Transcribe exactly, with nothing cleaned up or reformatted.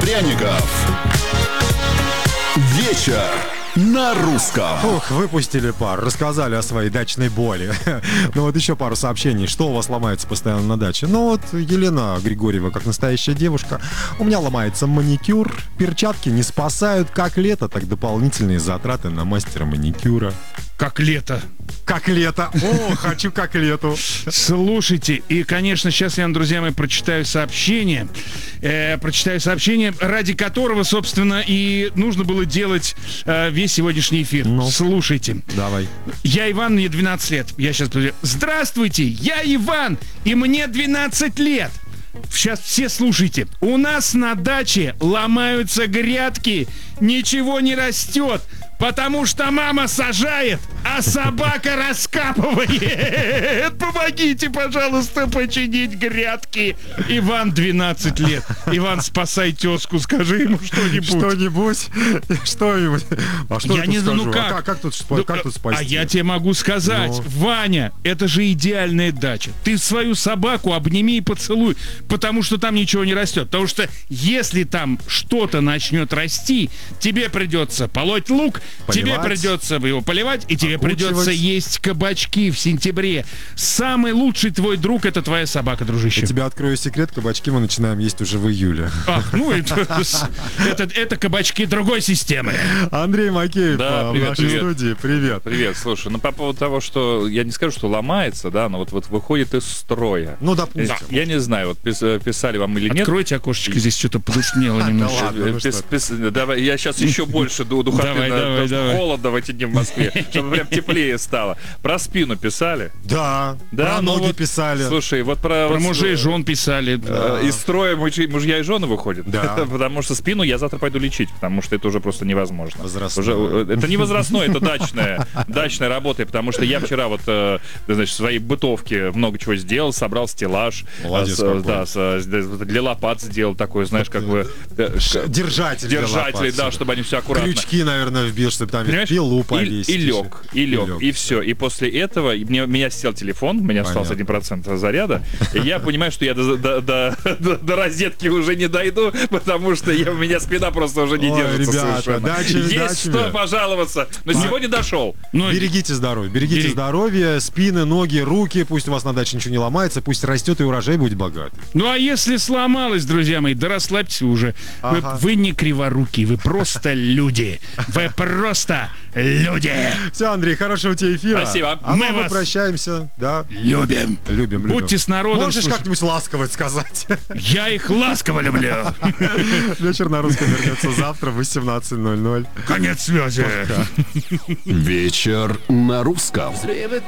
пряников. Вечер на русском. Ух, выпустили пар, рассказали о своей дачной боли. Ну вот еще пару сообщений. Что у вас ломается постоянно на даче? Ну вот Елена Григорьева, как настоящая девушка. У меня ломается маникюр. Перчатки не спасают. Как лето, так дополнительные затраты на мастера маникюра. Как лето. Как лето. О, хочу как лету. Слушайте, и, конечно, сейчас я, друзья мои, прочитаю сообщение. Э, прочитаю сообщение, ради которого, собственно, и нужно было делать э, весь сегодняшний эфир. Ну, слушайте. Давай. Я Иван, мне двенадцать лет. Я сейчас... Здравствуйте, я Иван, и мне двенадцать лет. Сейчас все слушайте. У нас на даче ломаются грядки, ничего не растет, потому что мама сажает, а собака раскапывает. Помогите, пожалуйста, починить грядки. Иван, двенадцать лет. Иван, спасай тезку, скажи ему что-нибудь. Что-нибудь? Что-нибудь? А что я я не знаю, ну скажу? как? А как, как, тут, Ну, как тут спасти? А я тебе могу сказать, Ну. Ваня, это же идеальная дача. Ты свою собаку обними и поцелуй, потому что там ничего не растет. Потому что если там что-то начнет расти, тебе придется полоть лук, Поливать. тебе придется его поливать, и тебе Окучивать. придется есть кабачки в сентябре. Самый лучший твой друг — это твоя собака, дружище. Я тебе открою секрет, кабачки мы начинаем есть уже в июле. Ах, ну это, это, это кабачки другой системы. Андрей Макеев Да, а, привет, в нашей привет. студии. Привет. Привет, слушай, ну по поводу того, что я не скажу, что ломается, да, но вот, вот выходит из строя. Ну, Э, допустим. Я не знаю, вот пис- писали вам или нет. Откройте окошечко, здесь что-то подушнело Да немножко. ладно, ну Пис- что ты. пис- давай, я сейчас еще больше ду- духоты, Давай, на- давай, на- давай. холодно в эти дни в Москве, чтобы прям теплее стало. Про спину писали? Да, Да, про ну ноги вот, писали. Слушай, вот про... Про вот, мужей и э, жен писали. э, Из строя мужи- мужья и жены выходят. Да. Потому что спину я завтра пойду лечить, потому что это уже просто невозможно. Возрастное. Уже, э, это не возрастное, это дачная, дачная работа, потому что я вчера вот, э, значит, в своей бытовке много чего сделал, собрал стеллаж. Молодец э, с- какой. Да, с- э, для лопат сделал такой, знаешь, как бы... э, ш- Держатели. для Держатели, лопат. да, чтобы они все аккуратно. Крючки, наверное, вбил, чтобы там Понимаешь? пилу И, повесить. и лег, и лег, и все. И после этого и мне, меня сел телефон, у меня остался Понятно. один процент заряда, и я понимаю, что я до, до, до, до- до розетки уже не дойду, потому что я, у меня спина просто уже не Ой, держится ребята, совершенно. дача с Есть дачами. что пожаловаться, но сегодня дошел. Ну, Берегите здоровье, берегите Берег- здоровье, спины, ноги, руки. Пусть у вас на даче ничего не ломается, пусть растет и урожай будет богат. ну а если сломалось, друзья мои, да расслабьтесь уже. Вы, Ага. вы не криворукие, вы просто люди. Вы просто люди. Все, Андрей, хорошего тебе эфира. Спасибо. А мы, Мы вас прощаемся, да. Любим. Любим, любим. Будьте с народом. Можешь слушай. как-нибудь ласково сказать? Я их ласково люблю. Вечер на русском вернется завтра в восемнадцать ноль ноль. Конец связи. Вечер на русском.